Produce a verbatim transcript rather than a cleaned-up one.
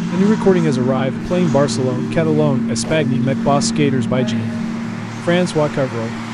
A new recording has arrived, playing Barcelone, Catalone, Espagni, Met Boss Skaters by Gene. Francois Carvero.